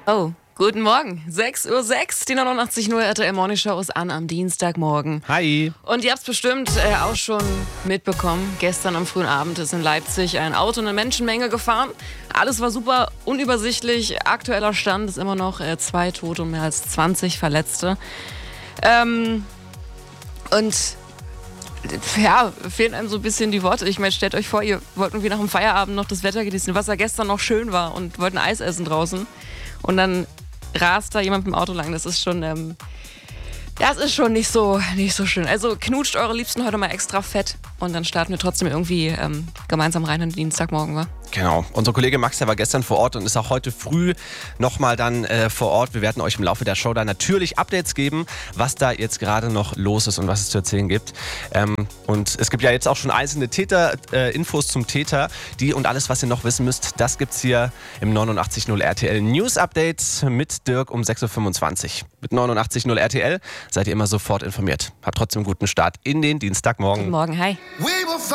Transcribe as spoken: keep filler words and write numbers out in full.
Oh, guten Morgen. sechs Uhr sechs, die neunundachtzig Komma null R T L Morning Show ist an am Dienstagmorgen. Hi. Und ihr habt es bestimmt äh, auch schon mitbekommen. Gestern am frühen Abend ist in Leipzig ein Auto eine Menschenmenge gefahren. Alles war super unübersichtlich. Aktueller Stand ist immer noch äh, zwei Tote und mehr als zwanzig Verletzte. Ähm, und ja, fehlen einem so ein bisschen die Worte. Ich meine, stellt euch vor, ihr wollt irgendwie nach dem Feierabend noch das Wetter genießen, was ja gestern noch schön war, und wollt ein Eis essen draußen. Und dann rast da jemand mit dem Auto lang. Das ist schon, ähm, das ist schon nicht so, nicht so schön. Also knutscht eure Liebsten heute mal extra fett und dann starten wir trotzdem irgendwie ähm, gemeinsam rein in den Dienstagmorgen, wa? Genau. Unser Kollege Max, der war gestern vor Ort und ist auch heute früh nochmal dann äh, vor Ort. Wir werden euch im Laufe der Show da natürlich Updates geben, was da jetzt gerade noch los ist und was es zu erzählen gibt. Ähm, und es gibt ja jetzt auch schon einzelne Täter, äh, Infos zum Täter, die und alles, was ihr noch wissen müsst, das gibt's hier im neunundachtzig Komma null R T L News Update mit Dirk um sechs Uhr fünfundzwanzig. Mit neunundachtzig Komma null R T L seid ihr immer sofort informiert. Habt trotzdem einen guten Start in den Dienstagmorgen. Guten Morgen, hi.